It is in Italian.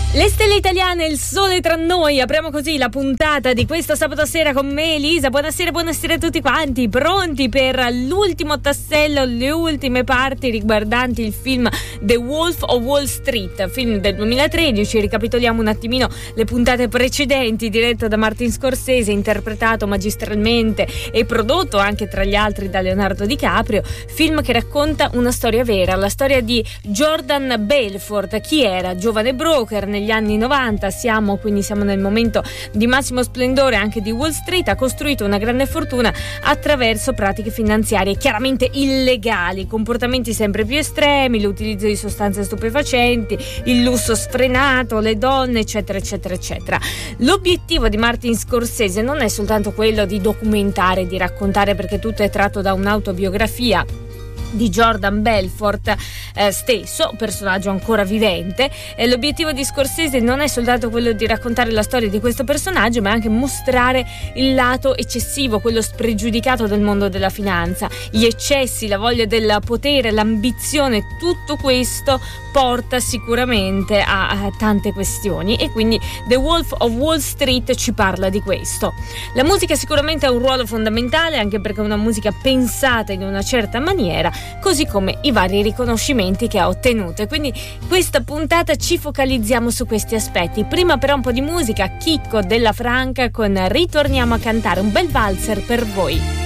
Le stelle italiane, il sole tra noi. Apriamo così la puntata di questo sabato sera con me, Elisa. Buonasera a tutti quanti. Pronti per l'ultimo tassello, le ultime parti riguardanti il film The Wolf of Wall Street, film del 2013. Ricapitoliamo un attimino le puntate precedenti, diretto da Martin Scorsese, interpretato magistralmente e prodotto anche tra gli altri da Leonardo DiCaprio. Film che racconta una storia vera, la storia di Jordan Belfort. Chi era? Giovane broker negli anni 90, siamo nel momento di massimo splendore anche di Wall Street. Ha costruito una grande fortuna attraverso pratiche finanziarie chiaramente illegali, comportamenti sempre più estremi, l'utilizzo di sostanze stupefacenti, il lusso sfrenato, le donne, eccetera eccetera eccetera. L'obiettivo di Martin Scorsese non è soltanto quello di documentare, di raccontare, perché tutto è tratto da un'autobiografia di Jordan Belfort stesso, personaggio ancora vivente. L'obiettivo di Scorsese non è soltanto quello di raccontare la storia di questo personaggio, ma anche mostrare il lato eccessivo, quello spregiudicato del mondo della finanza, gli eccessi, la voglia del potere, l'ambizione. Tutto questo porta sicuramente a tante questioni, e quindi The Wolf of Wall Street ci parla di questo. La musica sicuramente ha un ruolo fondamentale, anche perché è una musica pensata in una certa maniera, così come i vari riconoscimenti che ha ottenuto. E quindi questa puntata ci focalizziamo su questi aspetti. Prima però un po' di musica, Chicco Della Franca con Ritorniamo a cantare, un bel valzer per voi.